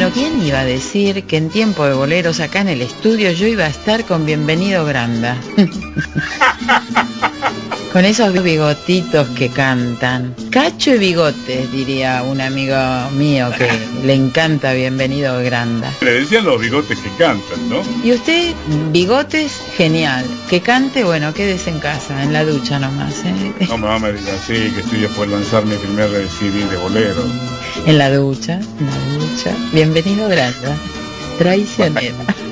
Bueno, ¿quién iba a decir que en tiempo de boleros acá en el estudio yo iba a estar con Bienvenido Granda? Con esos bigotitos que cantan. Cacho y bigotes, diría un amigo mío que le encanta Bienvenido Granda. Le decían los bigotes que cantan, ¿no? Y usted, bigotes, genial. Que cante, bueno, quédese en casa, en la ducha nomás, ¿eh? No me diga así, que estoy después de lanzar mi primer CD de bolero. En la ducha, en la ducha. Bienvenido Granda. Traicionera.